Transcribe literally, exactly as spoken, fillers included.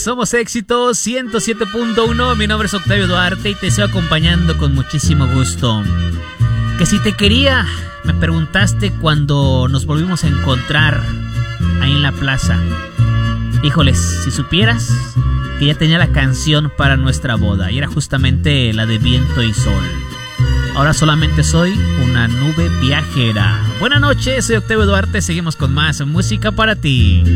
Somos Éxito ciento siete punto uno. Mi nombre es Octavio Duarte y te estoy acompañando con muchísimo gusto. Que si te quería, me preguntaste cuando nos volvimos a encontrar ahí en la plaza. Híjoles, si supieras que ya tenía la canción para nuestra boda y era justamente la de Viento y Sol. Ahora solamente soy una nube viajera. Buenas noches, soy Octavio Duarte. Seguimos con más música para ti.